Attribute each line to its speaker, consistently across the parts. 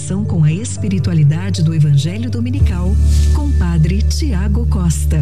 Speaker 1: conexão com a espiritualidade do Evangelho Dominical com Padre Tiago Costa.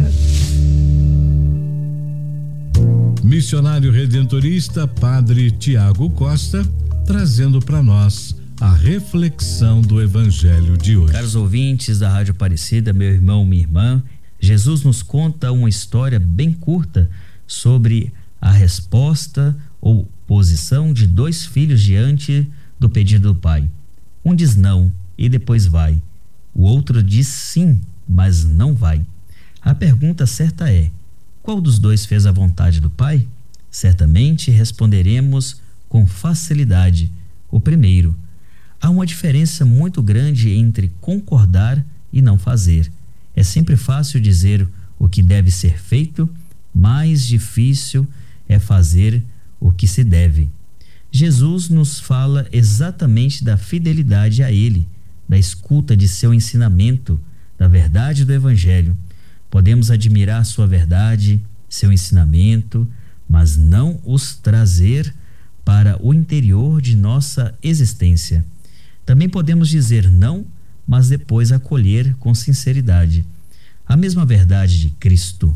Speaker 2: Missionário redentorista Padre Tiago Costa, trazendo para nós a reflexão do Evangelho de hoje.
Speaker 3: Caros ouvintes da Rádio Aparecida, meu irmão, minha irmã, Jesus nos conta uma história bem curta sobre a resposta ou posição de dois filhos diante do pedido do pai. Um diz não e depois vai. O outro diz sim, mas não vai. A pergunta certa é: qual dos dois fez a vontade do pai? Certamente responderemos com facilidade: o primeiro. Há uma diferença muito grande entre concordar e não fazer. É sempre fácil dizer o que deve ser feito, mais difícil é fazer o que se deve. Jesus nos fala exatamente da fidelidade a Ele, da escuta de seu ensinamento, da verdade do Evangelho. Podemos admirar sua verdade, seu ensinamento, mas não os trazer para o interior de nossa existência. Também podemos dizer não, mas depois acolher com sinceridade. A mesma verdade de Cristo.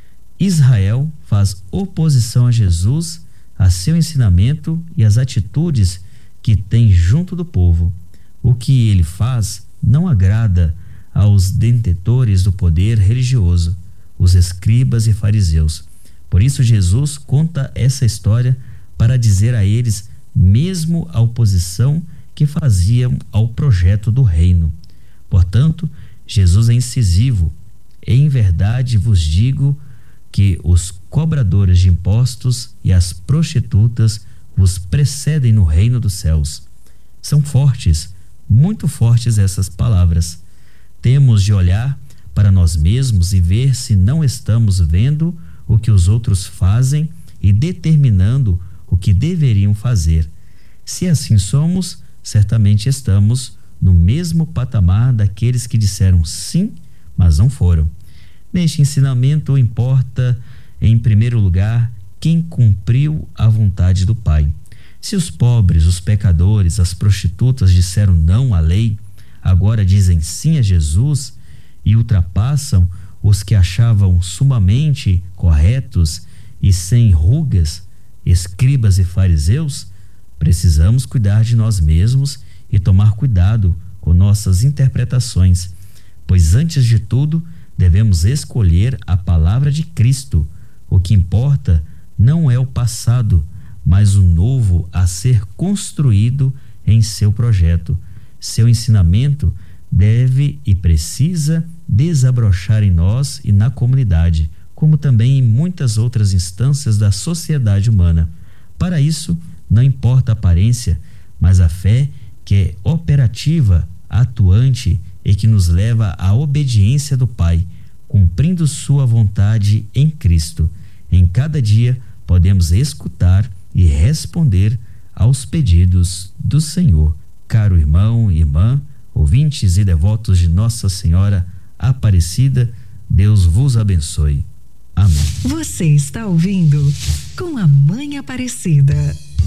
Speaker 3: Israel faz oposição a Jesus, a seu ensinamento e às atitudes que tem junto do povo. O que ele faz não agrada aos detentores do poder religioso, os escribas e fariseus. Por isso Jesus conta essa história para dizer a eles mesmo a oposição que faziam ao projeto do reino. Portanto, Jesus é incisivo. Em verdade vos digo que os cobradores de impostos e as prostitutas vos precedem no reino dos céus. São fortes, muito fortes essas palavras. Temos de olhar para nós mesmos e ver se não estamos vendo o que os outros fazem e determinando o que deveriam fazer. Se assim somos, certamente estamos no mesmo patamar daqueles que disseram sim, mas não foram. Neste ensinamento importa, em primeiro lugar, quem cumpriu a vontade do Pai. Se os pobres, os pecadores, as prostitutas disseram não à lei, agora dizem sim a Jesus e ultrapassam os que achavam sumamente corretos e sem rugas, escribas e fariseus, precisamos cuidar de nós mesmos e tomar cuidado com nossas interpretações, pois antes de tudo devemos escolher a palavra de Cristo. O que importa não é o passado, mas o novo a ser construído em seu projeto. Seu ensinamento deve e precisa desabrochar em nós e na comunidade, como também em muitas outras instâncias da sociedade humana. Para isso, não importa a aparência, mas a fé que é operativa, atuante e que nos leva à obediência do Pai, cumprindo sua vontade em Cristo. Em cada dia podemos escutar e responder aos pedidos do Senhor. Caro irmão e irmã, ouvintes e devotos de Nossa Senhora Aparecida, Deus vos abençoe. Amém.
Speaker 1: Você está ouvindo Com a Mãe Aparecida.